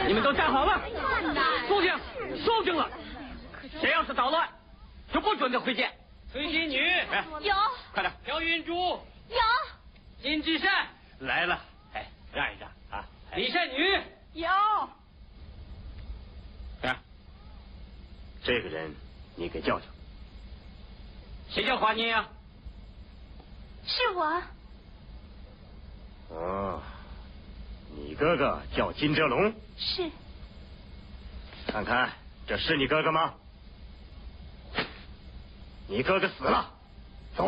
你们都站好了，肃静，肃静了。谁要是捣乱，就不准他回见。 崔金女， 有。 快点。 朴云珠有。 金志善来了，哎，让一让啊。 李善女有。 哎，这个人你给叫叫。谁叫华妮呀？ 是我。 哦，你哥哥叫金哲龙。 是。 看看，这是你哥哥吗？你哥哥死了。